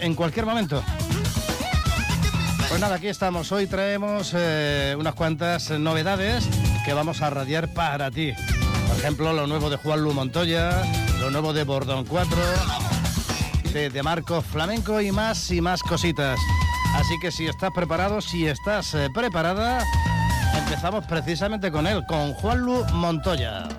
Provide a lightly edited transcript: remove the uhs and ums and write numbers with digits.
en cualquier momento. Pues nada, aquí estamos. Hoy traemos unas cuantas novedades que vamos a radiar para ti. Por ejemplo, lo nuevo de Juanlu Montoya, lo nuevo de Bordón 4, de Marco Flamenco y más cositas. Así que si estás preparado, si estás preparada, empezamos precisamente con él, con Juanlu Montoya.